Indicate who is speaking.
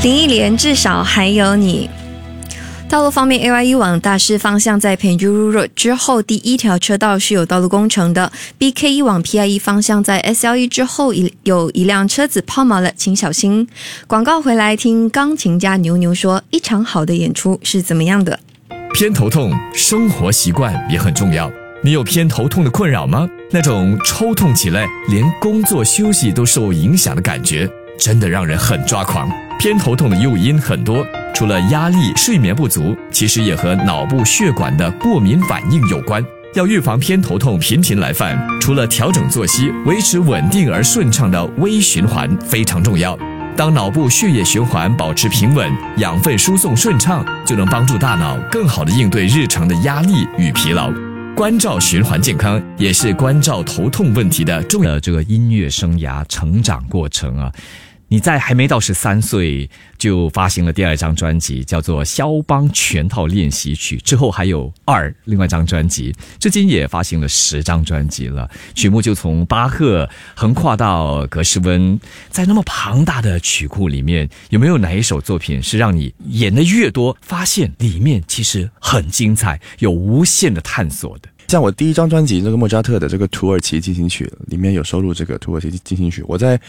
Speaker 1: 林忆莲至少还有你。道路方面 ，AYE 往大势方向在 Penjuru Road 之后第一条车道是有道路工程的。BKE 往 PIE 方向在 SLE 之后有一辆车子抛锚了，请小心。广告回来听钢琴家牛牛说，一场好的演出是怎么样的。
Speaker 2: 偏头痛，生活习惯也很重要。你有偏头痛的困扰吗？那种抽痛起来连工作休息都受影响的感觉，真的让人很抓狂。偏头痛的诱因很多，除了压力、睡眠不足，其实也和脑部血管的过敏反应有关。要预防偏头痛频频来犯，除了调整作息，维持稳定而顺畅的微循环非常重要。当脑部血液循环保持平稳，养分输送顺畅，就能帮助大脑更好地应对日常的压力与疲劳。关照循环健康，也是关照头痛问题的重要。
Speaker 3: 这个音乐生涯成长过程啊，你在还没到13岁就发行了第2张专辑，叫做《肖邦全套练习曲》，之后还有另外一张专辑，至今也发行了10张专辑了。曲目就从巴赫横跨到格什温，在那么庞大的曲库里面，有没有哪一首作品是让你演得越多，发现里面其实很精彩，有无限的探索的？
Speaker 4: 像我第1张专辑这个莫扎特的这个土耳其进行曲里面有收录这个土耳其进行曲，我在